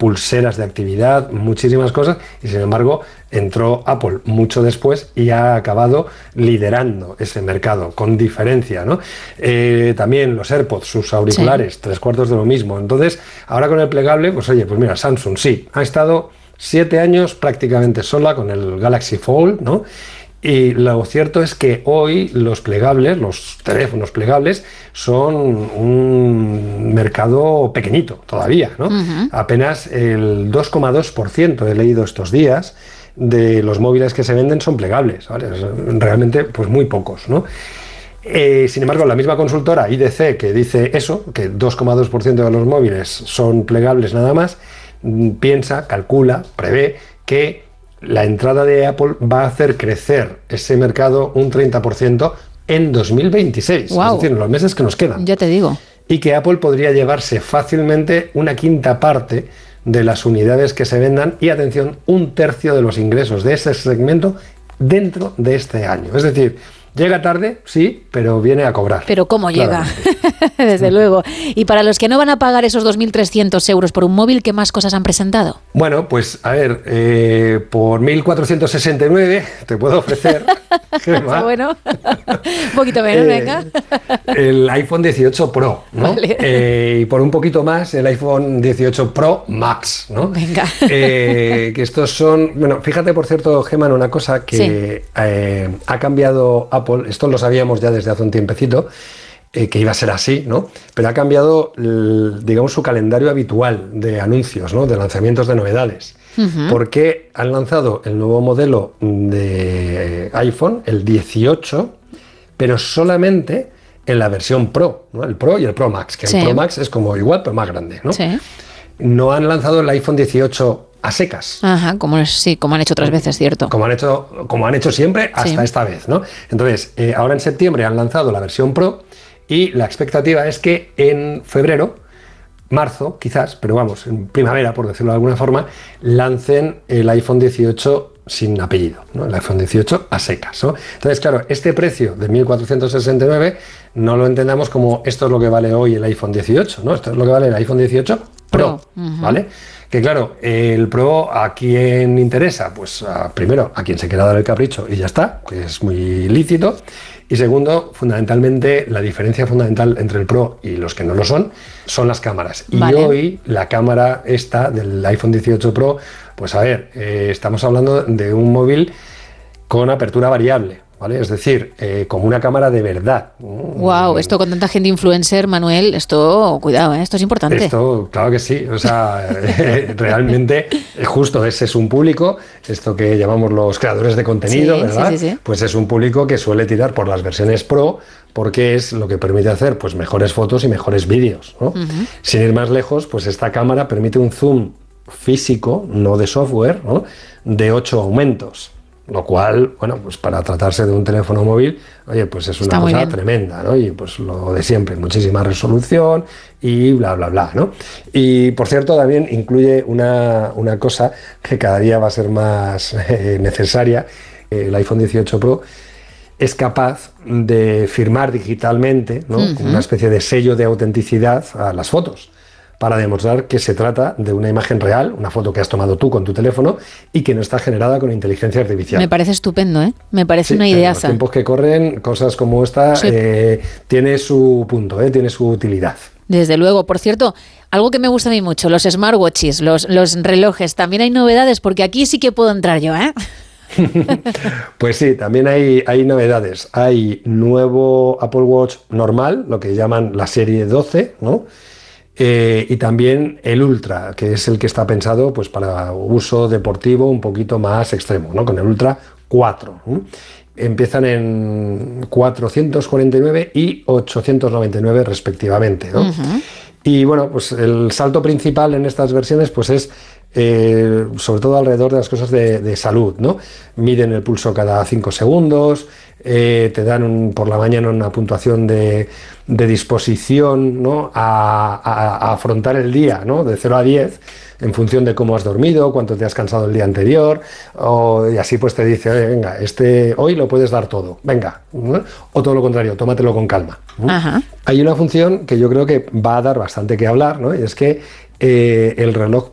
pulseras de actividad, muchísimas cosas, y sin embargo entró Apple mucho después y ha acabado liderando ese mercado con diferencia, ¿no? También los AirPods, sus auriculares, 3/4 de lo mismo. Entonces, ahora con el plegable, pues oye, pues mira, Samsung sí, ha estado 7 años prácticamente sola con el Galaxy Fold, ¿no? Y lo cierto es que hoy los plegables, los teléfonos plegables, son un mercado pequeñito todavía, ¿no? Apenas el 2,2% he leído estos días de los móviles que se venden son plegables, ¿vale? Realmente, pues muy pocos, ¿no? Sin embargo, la misma consultora IDC, que dice eso, que 2,2% de los móviles son plegables nada más, piensa, calcula, prevé que la entrada de Apple va a hacer crecer ese mercado un 30% en 2026, wow. Es decir, en los meses que nos quedan. Ya te digo. Y que Apple podría llevarse fácilmente una quinta parte de las unidades que se vendan y, atención, 1/3 de los ingresos de ese segmento dentro de este año. Es decir, llega tarde, sí, pero viene a cobrar. Pero ¿cómo llega? Desde luego. Y para los que no van a pagar esos 2.300 euros por un móvil, ¿qué más cosas han presentado? Bueno, pues a ver, por 1.469 te puedo ofrecer, Gemma, bueno, un poquito menos, venga. El iPhone 18 Pro, ¿no? Vale. Y por un poquito más, el iPhone 18 Pro Max, ¿no? Venga. Que estos son... Bueno, fíjate, por cierto, Gemma, en una cosa que ha cambiado Apple, esto lo sabíamos ya desde hace un tiempecito, que iba a ser así, ¿no? Pero ha cambiado, digamos, su calendario habitual de anuncios, ¿no? De lanzamientos de novedades. Porque han lanzado el nuevo modelo de iPhone, el 18, pero solamente en la versión Pro, ¿no? El Pro y el Pro Max, que el Pro Max es como igual, pero más grande, ¿no? Sí. No han lanzado el iPhone 18 a secas. Ajá, como han hecho otras veces, cierto. Como han hecho siempre hasta esta vez, ¿no? Entonces, ahora en septiembre han lanzado la versión Pro y la expectativa es que en febrero, marzo, quizás, pero vamos, en primavera, por decirlo de alguna forma, lancen el iPhone 18 sin apellido, ¿no? El iPhone 18 a secas, ¿no? Entonces, claro, este precio de 1.469 no lo entendamos como esto es lo que vale hoy el iPhone 18, ¿no? Esto es lo que vale el iPhone 18 Pro. ¿Vale? Que claro, el Pro, ¿a quién interesa? Pues primero, a quien se quiera dar el capricho y ya está, que es muy lícito. Y segundo, fundamentalmente, la diferencia fundamental entre el Pro y los que no lo son las cámaras. Y hoy la cámara esta del iPhone 18 Pro, pues a ver, estamos hablando de un móvil con apertura variable, ¿vale? Es decir, como una cámara de verdad. Wow, esto con tanta gente influencer, Manuel, esto, cuidado, esto es importante. Esto, claro que sí, o sea, realmente, justo ese es un público, esto que llamamos los creadores de contenido, ¿verdad? Sí. Pues es un público que suele tirar por las versiones Pro, porque es lo que permite hacer pues mejores fotos y mejores vídeos, ¿no? Sin ir más lejos, pues esta cámara permite un zoom físico, no de software, ¿no? De 8 aumentos. Lo cual, bueno, pues para tratarse de un teléfono móvil, oye, pues es una cosa tremenda, ¿no? Y pues lo de siempre, muchísima resolución y bla, bla, bla, ¿no? Y por cierto, también incluye una cosa que cada día va a ser más necesaria. El iPhone 18 Pro es capaz de firmar digitalmente, ¿no? Con una especie de sello de autenticidad a las fotos, para demostrar que se trata de una imagen real, una foto que has tomado tú con tu teléfono y que no está generada con inteligencia artificial. Me parece estupendo, ¿eh? Me parece una ideaza. En los tiempos que corren, cosas como esta tiene su punto, tiene su utilidad. Desde luego. Por cierto, algo que me gusta a mí mucho, los smartwatches, los relojes, también hay novedades, porque aquí sí que puedo entrar yo, ¿eh? Pues sí, también hay novedades. Hay nuevo Apple Watch normal, lo que llaman la serie 12, ¿no? Y también el Ultra, que es el que está pensado pues para uso deportivo un poquito más extremo, ¿no? Con el Ultra 4. Empiezan en 449 y 899 respectivamente, ¿no? Y bueno, pues el salto principal en estas versiones pues es sobre todo alrededor de las cosas de salud, ¿no? Miden el pulso cada 5 segundos, te dan por la mañana una puntuación de disposición, ¿no? a afrontar el día, ¿no? De 0 a 10 en función de cómo has dormido, cuánto te has cansado el día anterior, y así pues te dice, oye, venga, hoy lo puedes dar todo, venga, ¿no? O todo lo contrario, tómatelo con calma. Hay una función que yo creo que va a dar bastante que hablar, ¿no? Y es que el reloj